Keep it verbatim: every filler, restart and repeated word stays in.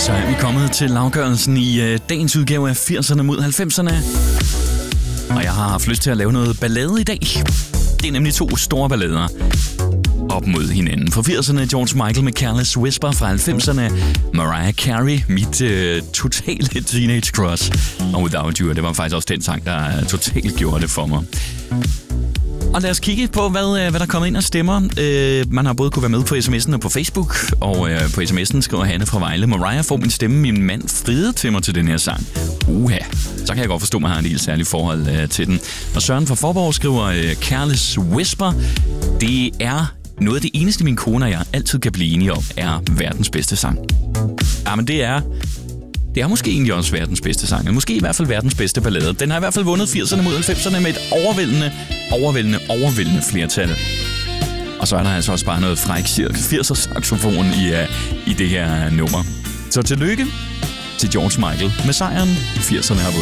Så er vi kommet til afgørelsen i øh, dagens udgave af firserne mod halvfemserne. Og jeg har haft lyst til at lave noget ballade i dag. Det er nemlig to store ballader op mod hinanden. For firserne George Michael med Careless Whisper, fra halvfemserne Mariah Carey, mit øh, totale teenage crush. Og Without You, det var faktisk også den sang, der totalt gjorde det for mig. Og lad os kigge på, hvad, hvad der kommer ind af stemmer. Øh, man har både kunne være med på sms'en og på Facebook. Og øh, på sms'en skriver Hanne fra Vejle: Mariah, får min stemme min mand Fride til mig til den her sang. Uha, så kan jeg godt forstå, at man har en helt særlig forhold øh, til den. Og Søren fra Forborg skriver: øh, Careless Whisper, det er noget af det eneste, min kone og jeg altid kan blive enige om, er verdens bedste sang. Ja, men det er... Det er måske egentlig også verdens bedste sang. Måske i hvert fald verdens bedste ballade. Den har i hvert fald vundet firserne mod halvfemserne med et overvældende, overvældende, overvældende flertal. Og så er der altså også bare noget fræk firsers saxofon i, uh, i det her nummer. Så tillykke til George Michael med sejren. firserne har vundet.